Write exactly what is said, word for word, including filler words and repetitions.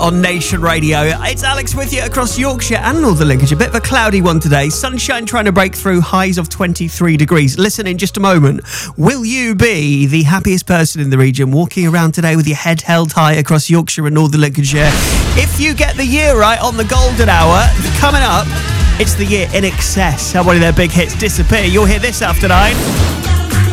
on Nation Radio. It's Alex with you across Yorkshire and Northern Lincolnshire. A bit of a cloudy one today. Sunshine trying to break through, highs of twenty-three degrees. Listen, in just a moment, will you be the happiest person in the region walking around today with your head held high across Yorkshire and Northern Lincolnshire? If you get the year right on the golden hour, coming up, it's the year In Excess. How one of their big hits disappear. You'll hear this after nine.